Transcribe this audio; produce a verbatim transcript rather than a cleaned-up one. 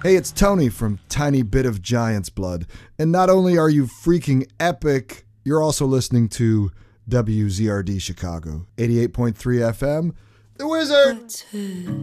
Hey, it's Tony from Tiny Bit of Giant's Blood. And not only are you freaking epic, you're also listening to W Z R D Chicago, eighty-eight point three F M, The Wizard!